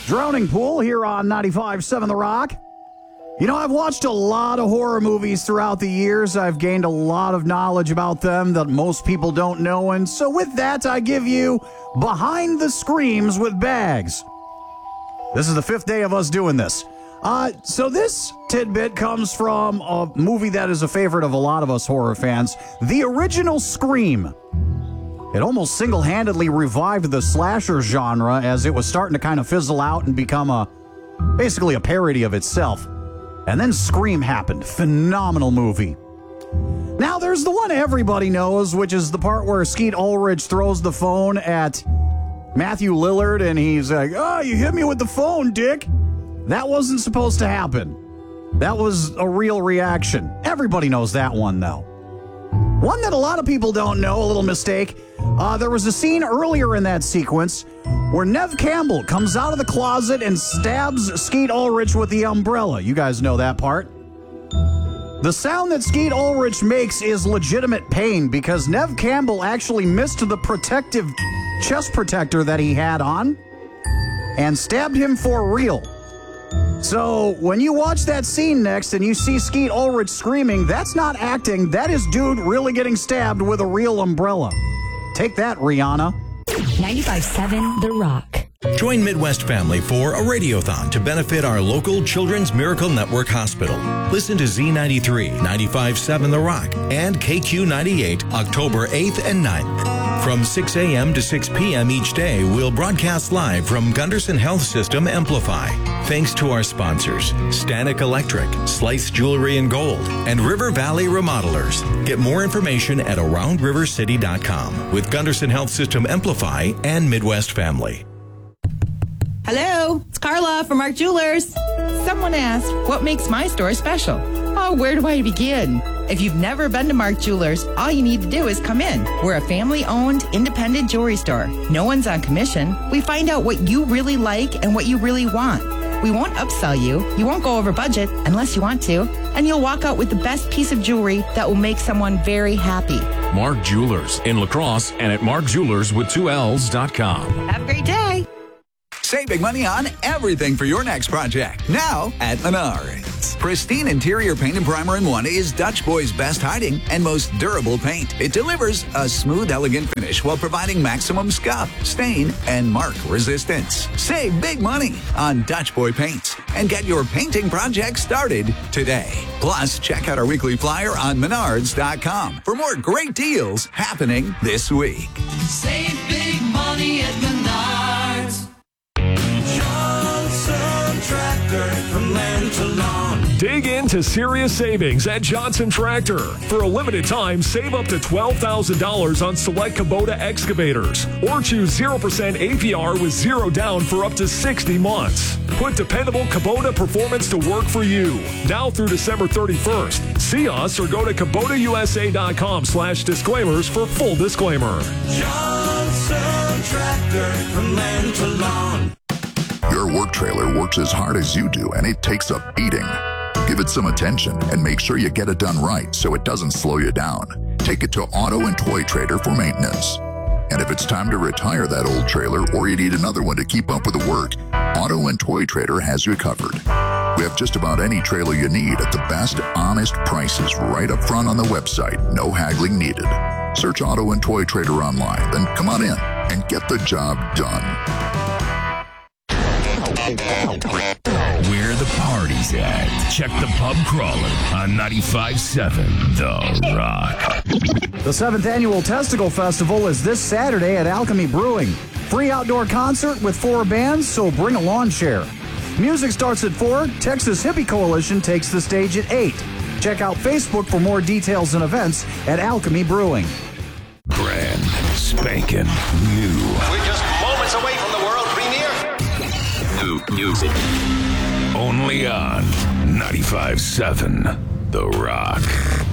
Drowning Pool here on 95.7 The Rock. You know, I've watched a lot of horror movies throughout the years. I've gained a lot of knowledge about them that most people don't know. And so with that, I give you Behind the Screams with Bags. This is the 5th day of us doing this. So this tidbit comes from a movie that is a favorite of a lot of us horror fans, the original Scream. It almost single-handedly revived the slasher genre as it was starting to kind of fizzle out and become basically a parody of itself. And then Scream happened. Phenomenal movie. Now there's the one everybody knows, which is the part where Skeet Ulrich throws the phone at Matthew Lillard and he's like, "Oh, you hit me with the phone, dick." That wasn't supposed to happen. That was a real reaction. Everybody knows that one, though. One that a lot of people don't know, a little mistake, there was a scene earlier in that sequence where Neve Campbell comes out of the closet and stabs Skeet Ulrich with the umbrella. You guys know that part. The sound that Skeet Ulrich makes is legitimate pain because Neve Campbell actually missed the protective chest protector that he had on and stabbed him for real. So when you watch that scene next and you see Skeet Ulrich screaming, that's not acting. That is dude really getting stabbed with a real umbrella. Take that, Rihanna. 95.7 The Rock. Join Midwest Family for a radiothon to benefit our local Children's Miracle Network Hospital. Listen to Z93, 95.7 The Rock, and KQ98 October 8th and 9th. From 6 a.m. to 6 p.m. each day, we'll broadcast live from Gunderson Health System Amplify. Thanks to our sponsors, Stanek Electric, Slice Jewelry and Gold, and River Valley Remodelers. Get more information at AroundRiverCity.com with Gunderson Health System Amplify and Midwest Family. Hello, it's Carla from Mark Jewelers. Someone asked, what makes my store special? Oh, where do I begin? If you've never been to Mark Jewelers, all you need to do is come in. We're a family-owned, independent jewelry store. No one's on commission. We find out what you really like and what you really want. We won't upsell you. You won't go over budget unless you want to. And you'll walk out with the best piece of jewelry that will make someone very happy. Mark Jewelers in La Crosse and at markjewelers.com. Have a great day. Save big money on everything for your next project. Now at Menards. Pristine interior paint and primer in one is Dutch Boy's best hiding and most durable paint. It delivers a smooth, elegant finish while providing maximum scuff, stain, and mark resistance. Save big money on Dutch Boy paints and get your painting project started today. Plus, check out our weekly flyer on Menards.com for more great deals happening this week. Save big money at Menards. Johnson Tractor, from land to lawn. Dig into serious savings at Johnson Tractor. For a limited time, save up to $12,000 on select Kubota excavators. Or choose 0% APR with 0 down for up to 60 months. Put dependable Kubota performance to work for you. Now through December 31st. See us or go to KubotaUSA.com/disclaimers for full disclaimer. Johnson Tractor, from land to lawn. Your work trailer works as hard as you do, and it takes a beating. Give it some attention and make sure you get it done right so it doesn't slow you down. Take it to Auto and Toy Trader for maintenance. And if it's time to retire that old trailer or you need another one to keep up with the work, Auto and Toy Trader has you covered. We have just about any trailer you need at the best, honest prices right up front on the website. No haggling needed. Search Auto and Toy Trader online, then come on in and get the job done. Where the party's at. Check the pub crawler on 95.7 The Rock. The 7th Annual Testicle Festival is this Saturday at Alchemy Brewing. Free outdoor concert with 4 bands, so bring a lawn chair. Music starts at 4. Texas Hippie Coalition takes the stage at 8. Check out Facebook for more details and events at Alchemy Brewing. Brand spanking new. We're just moments away from the world premiere. New music. Only on 95.7 The Rock.